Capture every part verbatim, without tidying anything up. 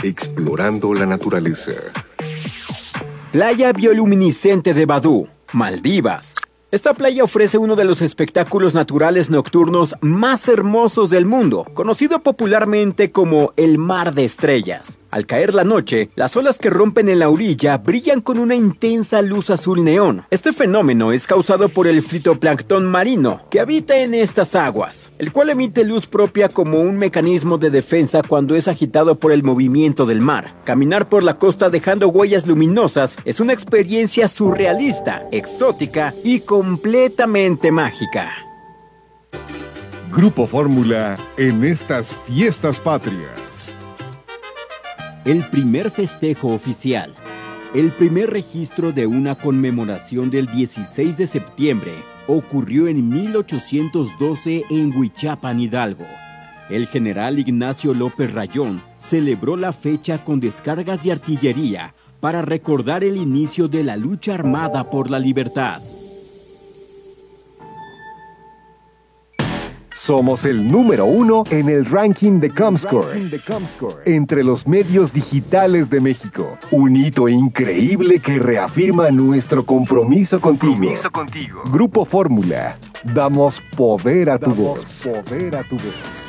explorando la naturaleza. Playa bioluminiscente de Badú, Maldivas. Esta playa ofrece uno de los espectáculos naturales nocturnos más hermosos del mundo, conocido popularmente como el Mar de Estrellas. Al caer la noche, las olas que rompen en la orilla brillan con una intensa luz azul neón. Este fenómeno es causado por el fitoplancton marino que habita en estas aguas, el cual emite luz propia como un mecanismo de defensa cuando es agitado por el movimiento del mar. Caminar por la costa dejando huellas luminosas es una experiencia surrealista, exótica y completamente mágica. Grupo Fórmula en estas fiestas patrias. El primer festejo oficial. El primer registro de una conmemoración del dieciséis de septiembre ocurrió en mil ochocientos doce en Huichapan, Hidalgo. El general Ignacio López Rayón celebró la fecha con descargas de artillería para recordar el inicio de la lucha armada por la libertad. Somos el número uno en el ranking de Comscore, entre los medios digitales de México. Un hito increíble que reafirma nuestro compromiso contigo. Compromiso contigo. Grupo Fórmula. Damos poder a tu Damos voz. Poder a tu voz.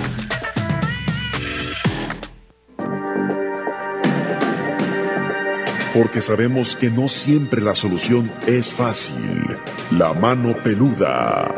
Porque sabemos que no siempre la solución es fácil. La mano peluda.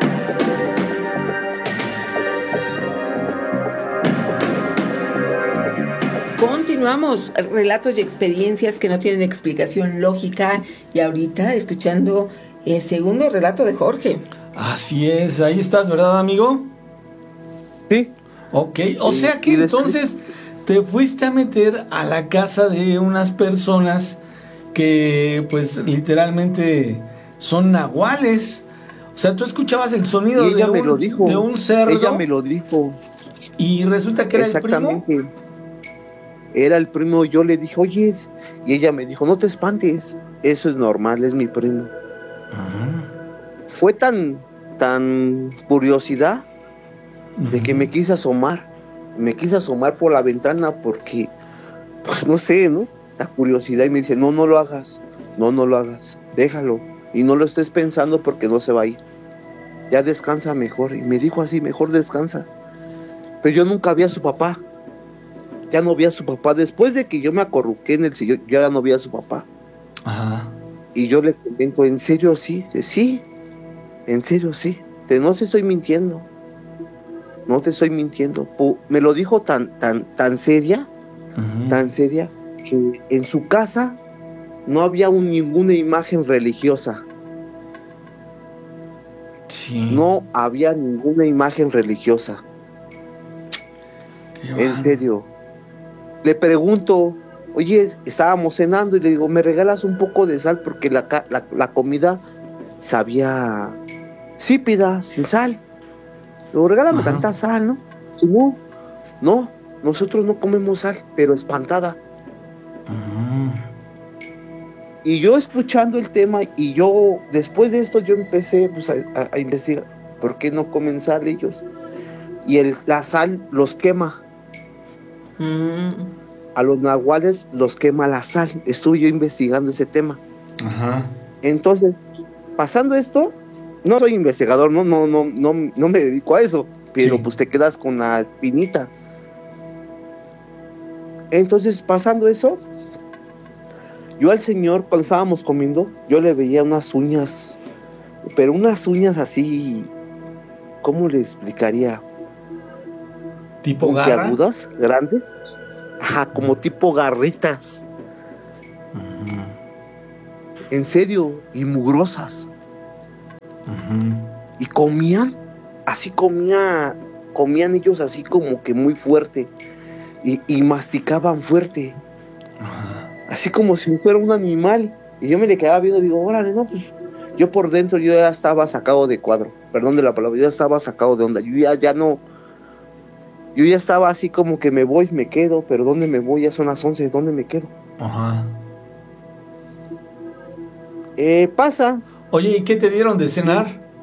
Continuamos, relatos y experiencias que no tienen explicación lógica, y ahorita escuchando el segundo relato de Jorge. Así es, ahí estás, ¿verdad, amigo? Sí. Ok, o sí, sea que entonces te fuiste a meter a la casa de unas personas que pues literalmente son nahuales. O sea, tú escuchabas el sonido y ella de, me un, lo dijo. de un cerdo. Ella me lo dijo. Y resulta que era el primo. Exactamente. Era el primo, yo le dije, oye, y ella me dijo, no te espantes, eso es normal, es mi primo. Ajá. Fue tan, tan curiosidad de que me quise asomar, me quise asomar por la ventana porque, pues no sé, ¿no? La curiosidad, y me dice, no, no lo hagas, no, no lo hagas, déjalo, y no lo estés pensando porque no se va a ir, ya descansa mejor, y me dijo así, mejor descansa. Pero yo nunca vi a su papá. Ya no vi a su papá. Después de que yo me acorruqué en el sillón, yo ya no vi a su papá. Ajá. Y yo le comento, ¿en serio sí? Dice, sí, en serio sí. Te no te estoy mintiendo. No te estoy mintiendo. Po, me lo dijo tan, tan, tan seria, uh-huh. tan seria, que en su casa no había un, ninguna imagen religiosa. Sí. No había ninguna imagen religiosa. Qué en serio. Le pregunto, oye, estábamos cenando y le digo, ¿me regalas un poco de sal? Porque la, la, la comida sabía sípida, sin sal. Le digo, regálame Ajá. tanta sal, ¿no? Y no, no, nosotros no comemos sal, pero espantada. Ajá. Y yo escuchando el tema, y yo, después de esto, yo empecé pues, a, a, a investigar, ¿por qué no comen sal ellos? Y el, la sal los quema. Mm. A los nahuales los quema la sal. Estuve yo investigando ese tema. Ajá. Entonces, pasando esto, no soy investigador, no, no, no, no, no me dedico a eso, pero sí. Pues te quedas con la espinita. Entonces, pasando eso, yo al señor, cuando estábamos comiendo, yo le veía unas uñas, pero unas uñas así, ¿cómo le explicaría? ¿Tipo garra? Agudas, grandes. Ajá, como tipo garritas. Uh-huh. En serio, y mugrosas. Uh-huh. Y comían, así comía, comían ellos así como que muy fuerte. Y, y masticaban fuerte. Uh-huh. Así como si fuera un animal. Y yo me le quedaba viendo y digo, órale, no, pues. Yo por dentro yo ya estaba sacado de cuadro. Perdón de la palabra, yo ya estaba sacado de onda. Yo ya, ya no. Yo ya estaba así como que me voy, me quedo, pero ¿dónde me voy? Ya son las once, ¿dónde me quedo? Ajá. Eh, pasa. Oye, ¿y qué te dieron de cenar?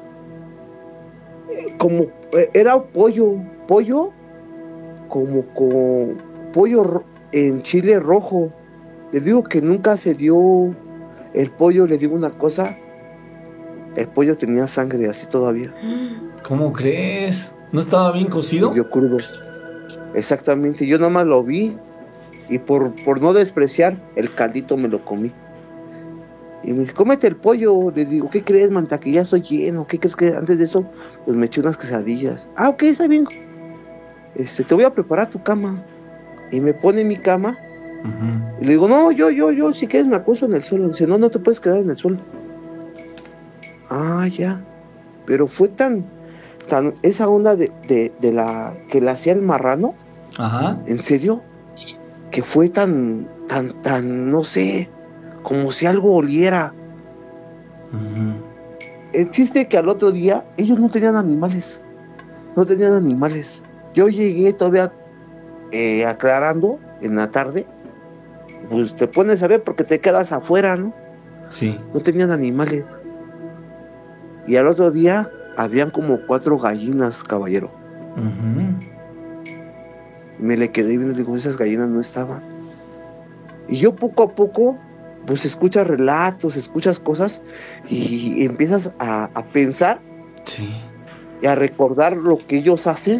Eh, como, eh, era pollo, pollo, como con pollo, en chile rojo. Le digo que nunca se dio el pollo, le digo una cosa, el pollo tenía sangre así todavía. ¿Cómo crees? ¿No estaba bien cocido? Dio crudo. Exactamente, yo nada más lo vi y por, por no despreciar, el caldito me lo comí. Y me dice, cómete el pollo. Le digo, ¿qué crees, manta? Que ya soy lleno. ¿Qué crees que antes de eso? Pues me eché unas quesadillas. Ah, ok, está bien. Este, te voy a preparar tu cama. Y me pone mi cama. Uh-huh. Y le digo, no, yo, yo, yo, si quieres me acuesto en el suelo. Dice, no, no te puedes quedar en el suelo. Ah, ya. Pero fue tan, tan, esa onda de, de, de la, que le hacía el marrano. Ajá. ¿En serio? Que fue tan, tan, tan, no sé, como si algo oliera. Uh-huh. El chiste que al otro día, ellos no tenían animales. No tenían animales. Yo llegué todavía eh, aclarando en la tarde. Pues te pones a ver porque te quedas afuera, ¿no? Sí. No tenían animales. Y al otro día habían como cuatro gallinas, caballero. Uh-huh. Me le quedé viendo y le digo, esas gallinas no estaban. Y yo poco a poco, pues escuchas relatos, escuchas cosas y empiezas a, a pensar. Sí. Y a recordar lo que ellos hacen.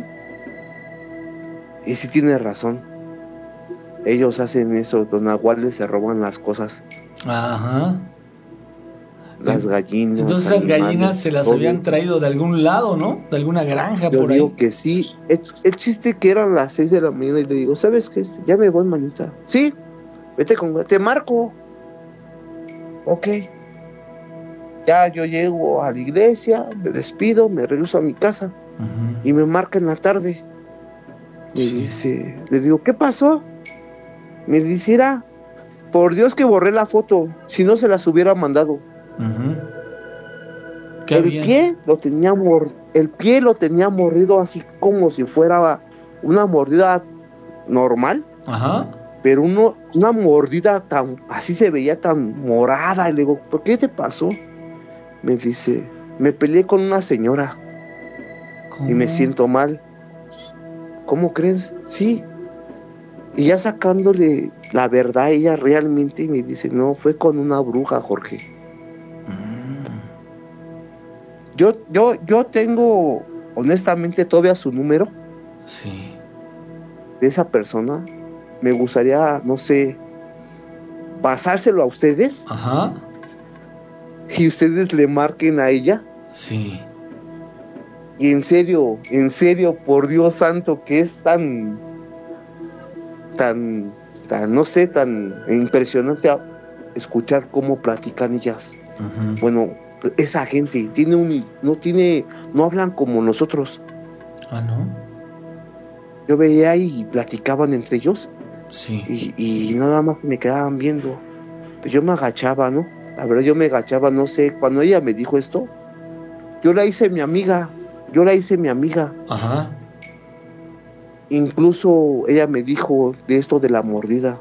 Y sí tienes razón. Ellos hacen eso, los nahuales se roban las cosas. Ajá. Las gallinas. Entonces esas gallinas se las todo. Habían traído de algún lado, ¿no? De alguna granja. Yo por digo ahí. Que sí. El, el chiste que eran las seis de la mañana y le digo, ¿sabes qué? Ya me voy, manita. Sí, vete con... Te marco. Ok. Ya yo llego a la iglesia, me despido, me regreso a mi casa. Uh-huh. Y me marca en la tarde. Me sí. dice, le digo, ¿qué pasó? Me dice, era, por Dios que borré la foto, si no se las hubiera mandado. Uh-huh. Qué el bien. pie lo tenía mor- el pie lo tenía mordido así como si fuera una mordida normal. Ajá. Pero uno, una mordida tan, así se veía tan morada. Y le digo, ¿por qué te pasó? Me dice, me peleé con una señora. ¿Cómo? Y me siento mal. ¿Cómo crees? Sí. Y ya sacándole la verdad, ella realmente me dice, no, fue con una bruja, Jorge. Mm. Yo, yo, yo tengo, honestamente, todavía su número. Sí. De esa persona. Me gustaría, no sé, pasárselo a ustedes. Ajá. Y ustedes le marquen a ella. Sí. Y en serio, en serio, por Dios santo, que es tan, tan, tan, no sé, tan impresionante escuchar cómo platican ellas. Uh-huh. Bueno, esa gente tiene un, no tiene, no hablan como nosotros. Ah, ¿no? Yo veía y platicaban entre ellos. Sí. Y, y nada más me quedaban viendo. Pues yo me agachaba, ¿no? La verdad yo me agachaba, no sé, cuando ella me dijo esto, yo la hice mi amiga. Yo la hice mi amiga. Ajá. Incluso ella me dijo de esto de la mordida.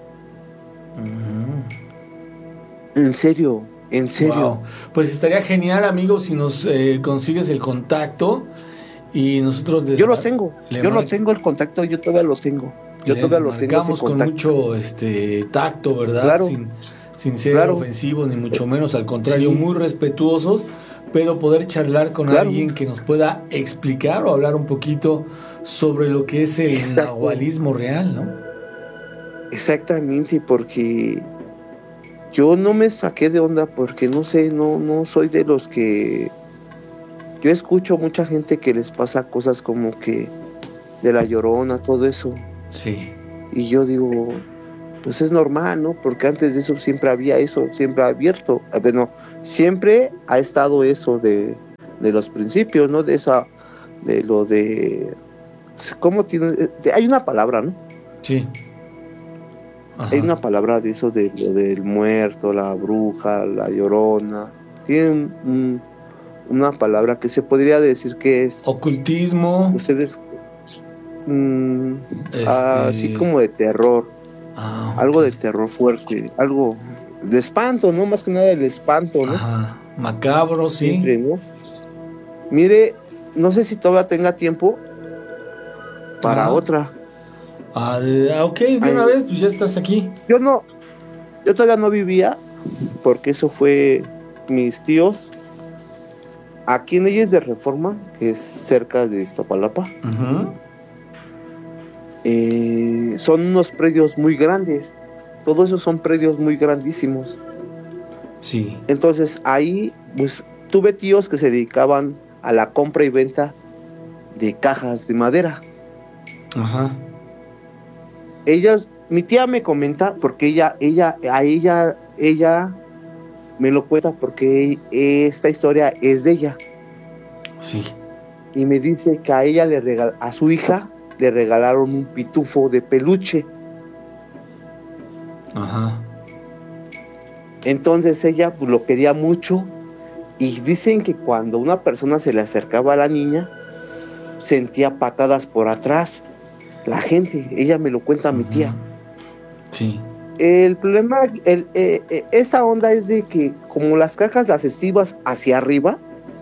Uh-huh. En serio, en serio. Wow. Pues estaría genial, amigo, si nos eh, consigues el contacto y nosotros... Les yo lo tengo, yo mar... lo tengo el contacto, yo todavía lo tengo. Yo todavía lo tengo. Marcamos con mucho este tacto, ¿verdad? Claro. Sin, sin ser claro. ofensivos, ni mucho menos, al contrario, sí. Muy respetuosos. Pero poder charlar con claro. alguien que nos pueda explicar o hablar un poquito sobre lo que es el Exacto. nahualismo real, ¿no? Exactamente, porque yo no me saqué de onda porque no sé, no, no soy de los que... Yo escucho mucha gente que les pasa cosas como que de la Llorona, todo eso. Sí. Y yo digo, pues es normal, ¿no? Porque antes de eso siempre había eso, siempre abierto. Bueno, siempre ha estado eso de, de los principios, ¿no? De esa, de lo de, ¿cómo tiene? De, hay una palabra, ¿no? Sí. Ajá. Hay una palabra de eso de lo del muerto, la bruja, la Llorona. Tienen un, una palabra que se podría decir que es ocultismo. Ustedes, mmm, este... así como de terror, ah, okay. Algo de terror fuerte, algo de espanto, ¿no? Más que nada el espanto, ¿no? Ajá. Macabro, sí. Siempre, ¿no? Mire, no sé si todavía tenga tiempo para ah. otra. Ah, de- ah, ok, de una Ay. vez, pues ya estás aquí. Yo no, yo todavía no vivía, porque eso fue mis tíos. Aquí en Leyes de Reforma, que es cerca de Iztapalapa, Ujú. eh, son unos predios muy grandes. Todos esos son predios muy grandísimos. Sí. Entonces ahí, pues, tuve tíos que se dedicaban a la compra y venta de cajas de madera. Ajá. Ella, mi tía me comenta, porque ella, ella, a ella, ella me lo cuenta porque esta historia es de ella. Sí. Y me dice que a ella le regal, a su hija le regalaron un pitufo de peluche. Ajá. Entonces ella pues, lo quería mucho, y dicen que cuando una persona se le acercaba a la niña, sentía patadas por atrás. La gente, ella me lo cuenta a mi tía. Sí. El problema, el, eh, eh, esta onda es de que como las cajas las estivas hacia arriba,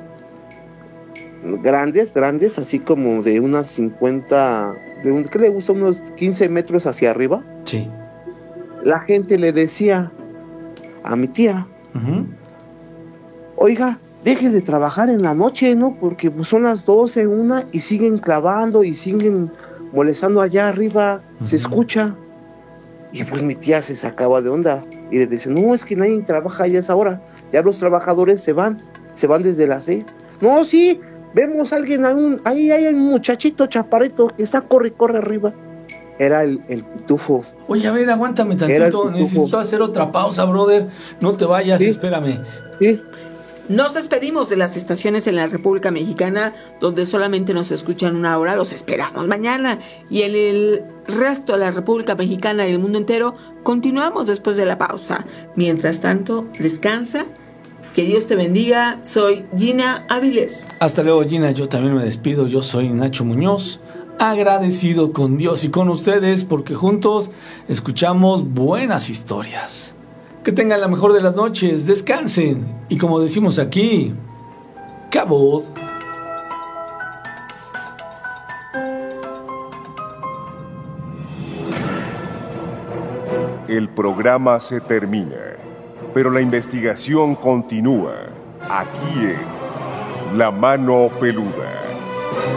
grandes, grandes, así como de unas cincuenta, de un, ¿qué le gusta? Unos quince metros hacia arriba, Sí. la gente le decía a mi tía, Ujú. oiga, deje de trabajar en la noche, ¿no? Porque pues, son las doce, una, y siguen clavando y siguen molestando allá arriba, se Ujú. escucha. Y pues mi tía se sacaba de onda y le decía, no, es que nadie trabaja ya a esa hora, ya los trabajadores se van, se van desde las seis. No, sí, vemos a alguien, a un, ahí hay un muchachito chaparrito que está corre y corre arriba. Era el, el pitufo. Oye, a ver, aguántame Era el tantito. pitufo. Necesito hacer otra pausa, brother. No te vayas, Sí. espérame. Sí, Nos despedimos de las estaciones en la República Mexicana donde solamente nos escuchan una hora. Los esperamos mañana. Y en el resto de la República Mexicana y el mundo entero continuamos después de la pausa. Mientras tanto, descansa. Que Dios te bendiga. Soy Gina Áviles. Hasta luego, Gina. Yo también me despido. Yo soy Nacho Muñoz. Agradecido con Dios y con ustedes porque juntos escuchamos buenas historias. Que tengan la mejor de las noches. Descansen. Y como decimos aquí, cabot. El programa se termina, pero la investigación continúa aquí en La Mano Peluda.